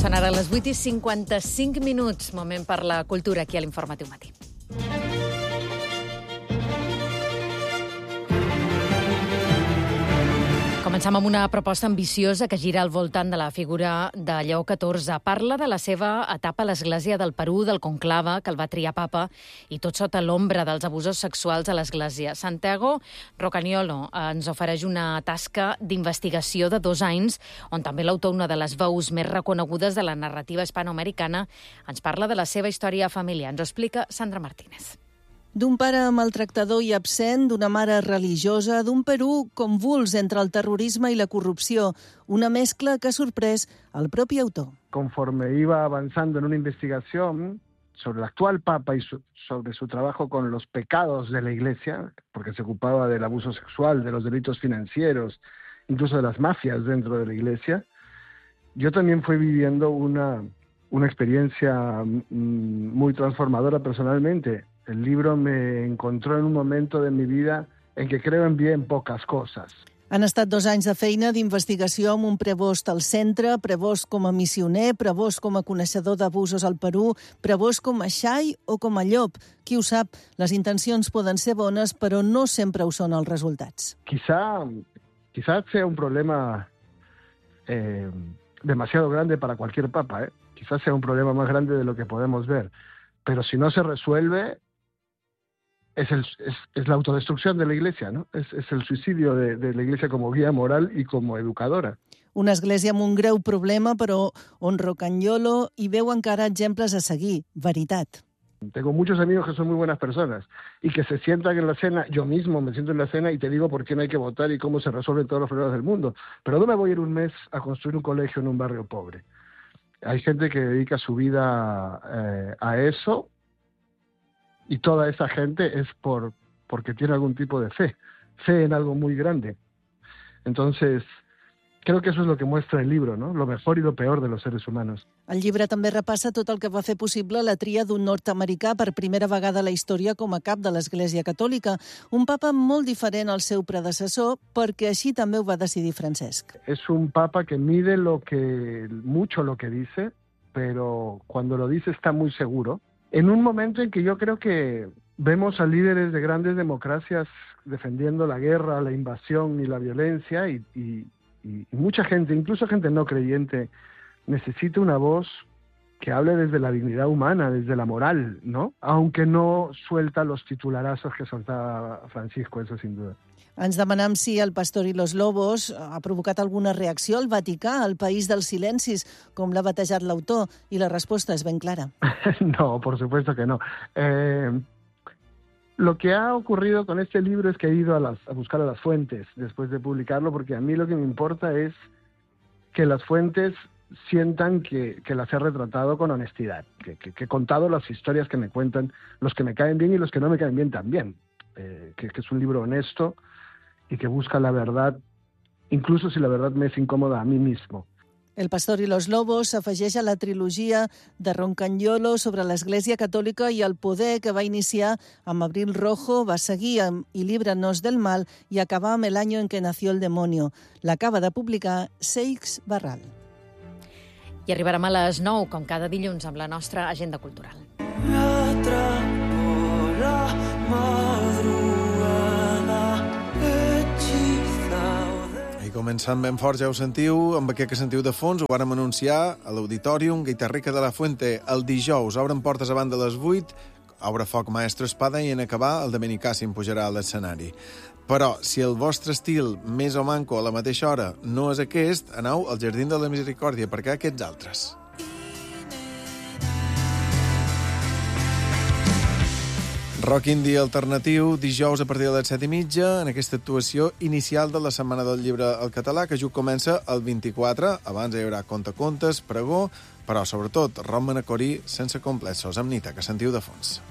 Són ara les 8:55, moment per la cultura aquí a l'Informatiu Matí. Comencem amb una proposta ambiciosa que gira al voltant de la figura de Lleó XIV. Parla de la seva etapa a l'Església del Perú, del conclave, que el va triar papa, i tot sota l'ombra dels abusos sexuals a l'Església. Santiago Rocagnolo ens ofereix una tasca d'investigació de 2 anys, on també l'autor, una de les veus més reconegudes de la narrativa hispanoamericana, ens parla de la seva història familiar. Ens ho explica Sandra Martínez. D'un pare maltractador i absent, d'una mare religiosa, d'un Perú convuls entre el terrorisme i la corrupció, una mescla que ha sorprès el propi autor. Conforme iba avanzando en una investigación sobre el actual Papa y sobre su trabajo con los pecados de la Iglesia, porque se ocupaba del abuso sexual, de los delitos financieros, incluso de las mafias dentro de la Iglesia, yo también fui viviendo una experiencia muy transformadora personalmente. El libro me encontró en un momento de mi vida en que creo en bien pocas cosas. Han estat 2 anys de feina d'investigació amb un prebost al centre, prebost com a missioner, prebost com a coneixedor d'abusos al Perú, prebost com a xai o com a llop. Qui ho sap, les intencions poden ser bones, però no sempre ho són els resultats. Quizás sea un problema demasiado grande para cualquier papa, Quizás sea un problema más grande de lo que podemos ver. Pero si no se resuelve, es la autodestrucción de la Iglesia, ¿no? Es el suicidio de la Iglesia como guía moral y como educadora. Una església amb un greu problema, però on Rocagnolo hi veu encara exemples a seguir. Veritat. Tengo muchos amigos que son muy buenas personas y que se sientan en la cena, yo mismo me siento en la cena y te digo por qué no hay que votar y cómo se resuelven todos los problemas del mundo. Pero no me voy a ir un mes a construir un colegio en un barrio pobre. Hay gente que dedica su vida a eso y toda esa gente es porque tiene algún tipo de fe en algo muy grande. Entonces, creo que eso es lo que muestra el libro, ¿no? Lo mejor y lo peor de los seres humanos. El llibre també repassa tot el que va fer possible la tria d'un nord-americà per primera vegada a la història com a cap de l'Església Catòlica, un papa molt diferent al seu predecessor, perquè així també ho va decidir Francesc. Es un papa que mide mucho lo que dice, pero cuando lo dice está muy seguro. En un momento en que yo creo que vemos a líderes de grandes democracias defendiendo la guerra, la invasión y la violencia y mucha gente, incluso gente no creyente, necesita una voz que hable desde la dignidad humana, desde la moral, ¿no? Aunque no suelta los titularazos que soltaba Francisco, eso sin duda. Ens demanem si el Pastor y los Lobos ha provocat alguna reacció al Vaticà, al país dels silencis, com l'ha batejat l'autor, i la resposta és ben clara. No, por supuesto que no. Lo que ha ocurrido con este libro es que he ido a buscar a las fuentes después de publicarlo, porque a mí lo que me importa es que las fuentes sientan que las he retratado con honestidad, que he contado las historias que me cuentan, los que me caen bien y los que no me caen bien también, que es un libro honesto y que busca la verdad, incluso si la verdad me es incòmoda a mí mismo. El Pastor i los Lobos s'afegeix a la trilogia de Rocagnolo sobre l'Església Catòlica i el poder que va iniciar amb Abril Rojo, va seguir amb Y líbranos del mal i acabar amb El año en que nació el demonio. L'acaba de publicar Seix Barral. I arribarem a les 9, com cada dilluns, amb la nostra agenda cultural. Començant ben fort, ja ho sentiu, amb aquest que sentiu de fons, ho vàrem anunciar a l'Auditorium Guitarrica de la Fuente el dijous. Obren portes a banda de les 8, obre foc Maestro Espada i en acabar el Domenicà s'impujarà a l'escenari. Però si el vostre estil més o manco a la mateixa hora no és aquest, aneu al Jardí de la Misericòrdia, perquè aquests altres. Rock indie alternatiu, dijous a partir de les 7:30, en aquesta actuació inicial de la Setmana del Llibre al Català, que just comença el 24. Abans hi haurà contacontes, pregó, però sobretot rock manacorí sense complexos, amb Nita, que sentiu de fons.